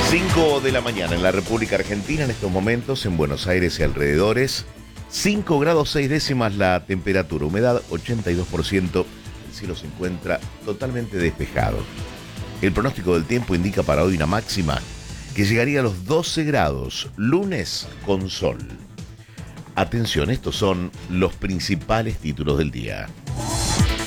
5 de la mañana en la República Argentina, en estos momentos, en Buenos Aires y alrededores. 5 grados 6 décimas la temperatura, humedad 82%, el cielo se encuentra totalmente despejado. El pronóstico del tiempo indica para hoy una máxima que llegaría a los 12 grados, lunes con sol. Atención, estos son los principales títulos del día.